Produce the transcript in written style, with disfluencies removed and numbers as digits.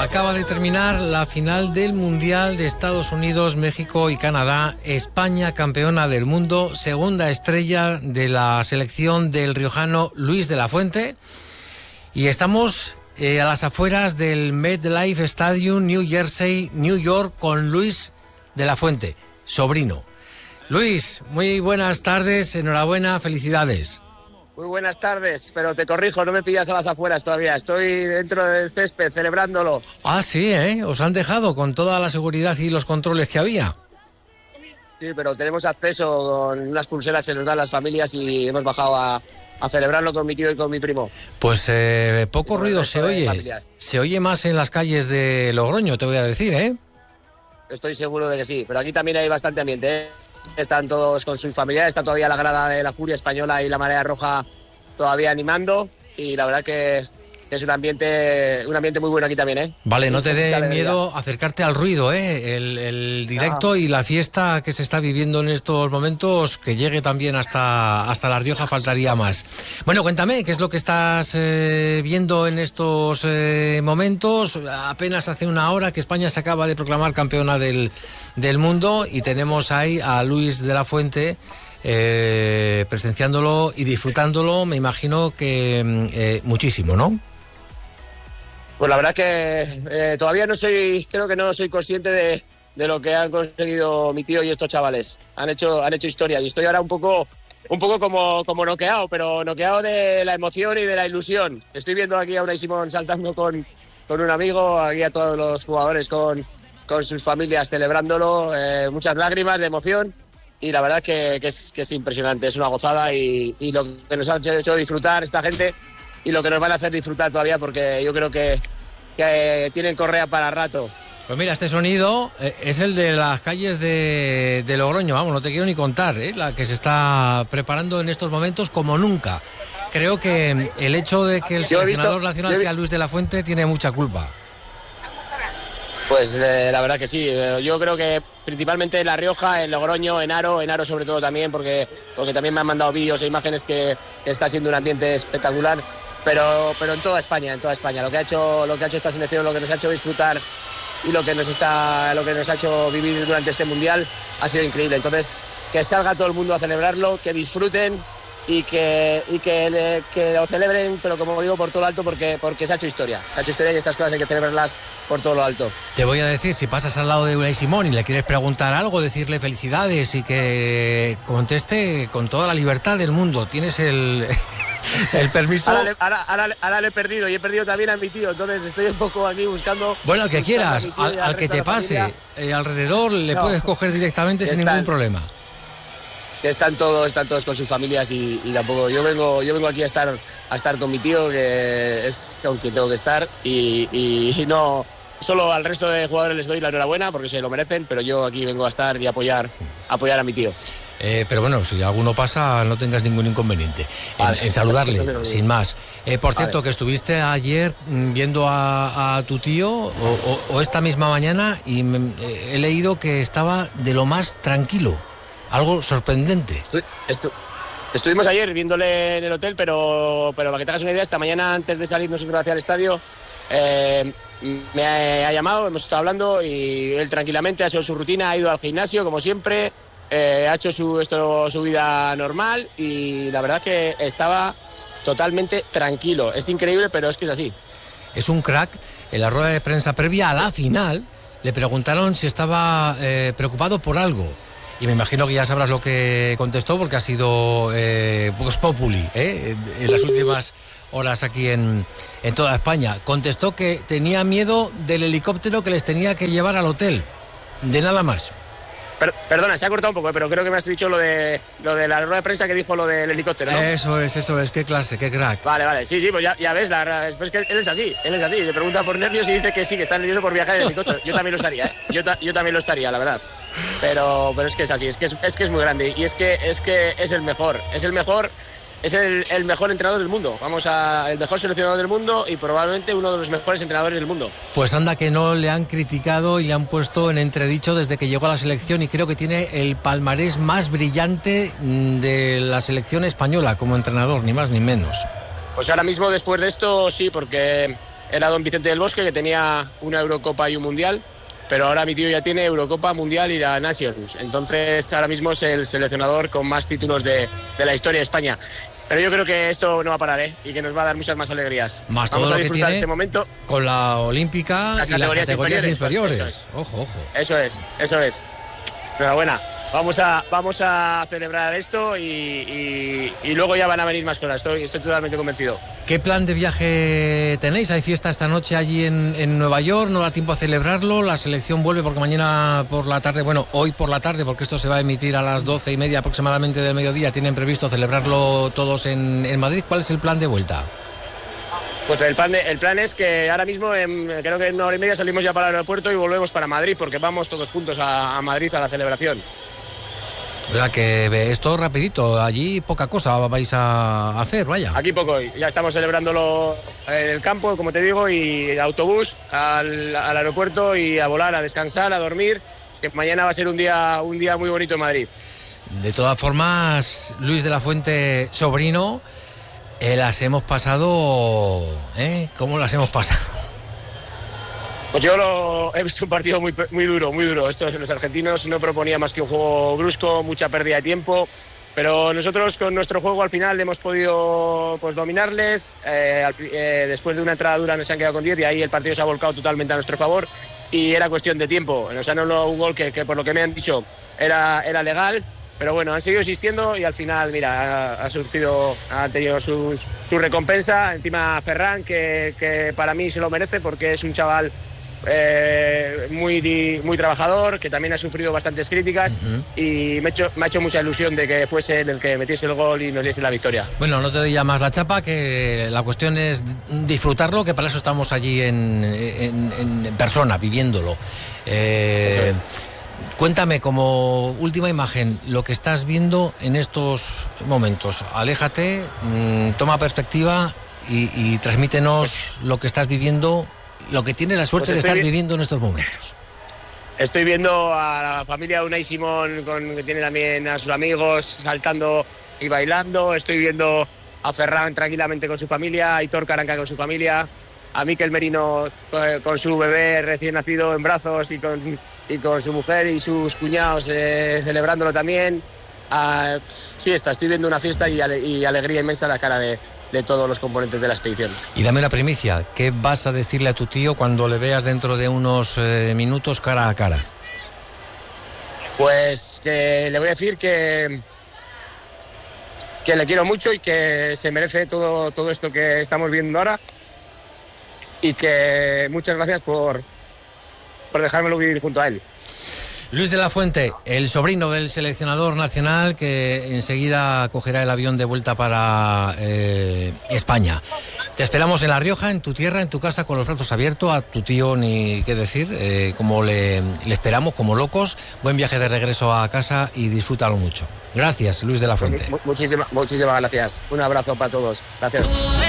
Acaba de terminar la final del Mundial de Estados Unidos, México y Canadá. España, campeona del mundo, segunda estrella de la selección del riojano Luis de la Fuente. Y estamos a las afueras del MetLife Stadium, New Jersey, New York, con Luis de la Fuente, sobrino. Luis, muy buenas tardes, enhorabuena, felicidades. Muy buenas tardes, pero te corrijo, no me pillas a las afueras todavía, estoy dentro del césped celebrándolo. Ah, sí, os han dejado con toda la seguridad y los controles que había. Sí, pero tenemos acceso con unas pulseras que nos dan las familias y hemos bajado a celebrarlo con mi tío y con mi primo. Pues poco ruido se oye más en las calles de Logroño, te voy a decir, ¿eh? Estoy seguro de que sí, pero aquí también hay bastante ambiente, ¿eh? Están todos con sus familiares, está todavía la grada de la Furia Española y la Marea Roja todavía animando, y la verdad que es un ambiente muy bueno aquí también, ¿eh? Vale, no te dé miedo acercarte al ruido, ¿eh? El directo y la fiesta que se está viviendo en estos momentos, que llegue también hasta La Rioja, faltaría más. Bueno, cuéntame, ¿qué es lo que estás viendo en estos momentos? Apenas hace una hora que España se acaba de proclamar campeona del mundo y tenemos ahí a Luis de la Fuente presenciándolo y disfrutándolo, me imagino que muchísimo, ¿no? Pues la verdad que todavía creo que no soy consciente de lo que han conseguido mi tío y estos chavales. Han hecho historia y estoy ahora un poco como noqueado, pero noqueado de la emoción y de la ilusión. Estoy viendo aquí a Unai Simón saltando con un amigo, aquí a todos los jugadores con sus familias celebrándolo, muchas lágrimas de emoción, y la verdad que es impresionante, es una gozada y lo que nos ha hecho disfrutar esta gente y lo que nos van a hacer disfrutar todavía, porque yo creo que tienen correa para rato. Pues mira, este sonido es el de las calles de Logroño, vamos, no te quiero ni contar, la que se está preparando en estos momentos como nunca. Creo que el hecho de que el seleccionador nacional sea Luis de la Fuente tiene mucha culpa. Pues la verdad que sí, yo creo que principalmente en La Rioja, en Logroño, en Aro sobre todo también, porque también me han mandado vídeos e imágenes que está siendo un ambiente espectacular. Pero en toda España, lo que ha hecho esta selección, lo que nos ha hecho disfrutar y lo que nos ha hecho vivir durante este mundial ha sido increíble. Entonces, que salga todo el mundo a celebrarlo, que disfruten y que lo celebren, pero como digo, por todo lo alto, porque se ha hecho historia. Se ha hecho historia y estas cosas hay que celebrarlas por todo lo alto. Te voy a decir, si pasas al lado de Unai Simón y le quieres preguntar algo, decirle felicidades y que conteste con toda la libertad del mundo. Tienes el permiso. Ahora le he perdido, y he perdido también a mi tío, entonces estoy un poco aquí buscando. Bueno, al que quieras, al que te pase alrededor, le puedes coger directamente sin ningún problema. Que están todos con sus familias y tampoco yo vengo aquí a estar con mi tío, que es con quien tengo que estar, y no solo al resto de jugadores les doy la enhorabuena porque se lo merecen, pero yo aquí vengo a estar y apoyar a mi tío. Pero bueno, si alguno pasa, no tengas ningún inconveniente en saludarle, sin más. Por cierto, que estuviste ayer viendo a tu tío o esta misma mañana, y he leído que estaba de lo más tranquilo. Algo sorprendente. Estuvimos ayer viéndole en el hotel, pero para que te hagas una idea, esta mañana antes de salirnos hacia el estadio, me ha llamado, hemos estado hablando y él tranquilamente ha hecho su rutina, ha ido al gimnasio como siempre, ha hecho su vida normal, y la verdad que estaba totalmente tranquilo. Es increíble, pero es que es así. Es un crack. En la rueda de prensa previa a la final le preguntaron si estaba preocupado por algo. Y me imagino que ya sabrás lo que contestó, porque ha sido Vox Populi en las últimas horas aquí en toda España. Contestó que tenía miedo del helicóptero que les tenía que llevar al hotel. De nada más. Perdona, se ha cortado un poco, pero creo que me has dicho lo de la rueda de prensa que dijo lo del helicóptero, ¿no? Eso es, qué clase, qué crack. Vale, sí, pues ya ves, es que él es así, le pregunta por nervios y dice que sí, que está nervioso por viajar en helicóptero. Yo también lo estaría, yo también lo estaría, la verdad. Pero es que es así, es que es muy grande, y es que es el mejor, es el mejor entrenador del mundo, el mejor seleccionador del mundo y probablemente uno de los mejores entrenadores del mundo. Pues anda que no le han criticado y le han puesto en entredicho desde que llegó a la selección, y creo que tiene el palmarés más brillante de la selección española como entrenador, ni más ni menos. Pues ahora mismo, después de esto, sí, porque era don Vicente del Bosque, que tenía una Eurocopa y un Mundial, pero ahora mi tío ya tiene Eurocopa, Mundial y la Nations. Entonces ahora mismo es el seleccionador con más títulos de la historia de España. Pero yo creo que esto no va a parar, y que nos va a dar muchas más alegrías. Más todo lo que tiene este momento con la Olímpica y las categorías inferiores. Ojo. Eso es. Enhorabuena. Vamos a celebrar esto y luego ya van a venir más cosas. Estoy totalmente convencido. ¿Qué plan de viaje tenéis? ¿Hay fiesta esta noche allí en Nueva York? ¿No da tiempo a celebrarlo? ¿La selección vuelve porque mañana por la tarde, hoy por la tarde, porque esto se va a emitir a las 12:30 aproximadamente del mediodía, tienen previsto celebrarlo todos en Madrid? ¿Cuál es el plan de vuelta? Pues el plan es que ahora mismo, creo que en 1 hora y media salimos ya para el aeropuerto y volvemos para Madrid, porque vamos todos juntos a Madrid a la celebración. O sea que esto rapidito, allí poca cosa vais a hacer, vaya. Aquí poco, ya estamos celebrándolo en el campo, como te digo, y autobús al aeropuerto y a volar, a descansar, a dormir, que mañana va a ser un día muy bonito en Madrid. De todas formas, Luis de la Fuente, sobrino, las hemos pasado, ¿cómo las hemos pasado? Pues yo he visto un partido muy duro. Los argentinos no proponían más que un juego brusco, mucha pérdida de tiempo, pero nosotros con nuestro juego al final hemos podido dominarles. Después de una entrada dura nos han quedado con 10 y ahí el partido se ha volcado totalmente a nuestro favor y era cuestión de tiempo. Nos han anulado un gol que por lo que me han dicho era legal, pero bueno, han seguido insistiendo y al final, mira, ha tenido su recompensa. Encima Ferran, que para mí se lo merece porque es un chaval muy trabajador, que también ha sufrido bastantes críticas, y me ha hecho mucha ilusión de que fuese el que metiese el gol y nos diese la victoria. Bueno, no te doy ya más la chapa, que la cuestión es disfrutarlo, que para eso estamos allí en persona, viviéndolo. Cuéntame, como última imagen, lo que estás viendo en estos momentos. Aléjate, toma perspectiva y transmítenos lo que estás viviendo, lo que tienes la suerte de estar viviendo en estos momentos. Estoy viendo a la familia Unai Simón, que tiene también a sus amigos saltando y bailando. Estoy viendo a Ferran tranquilamente con su familia, a Aitor Caranca con su familia, a Mikel Merino con su bebé recién nacido en brazos y con su mujer y sus cuñados celebrándolo también. Estoy viendo una fiesta y alegría inmensa en la cara de todos los componentes de la expedición. Y dame una primicia, ¿qué vas a decirle a tu tío cuando le veas dentro de unos minutos cara a cara? Pues que le voy a decir que le quiero mucho y que se merece todo esto que estamos viendo ahora, y que muchas gracias por dejármelo vivir junto a él. Luis de la Fuente, el sobrino del seleccionador nacional, que enseguida cogerá el avión de vuelta para España. Te esperamos en La Rioja, en tu tierra, en tu casa, con los brazos abiertos. A tu tío ni qué decir, como le esperamos como locos. Buen viaje de regreso a casa y disfrútalo mucho. Gracias, Luis de la Fuente. Muchísimas gracias. Un abrazo para todos. Gracias.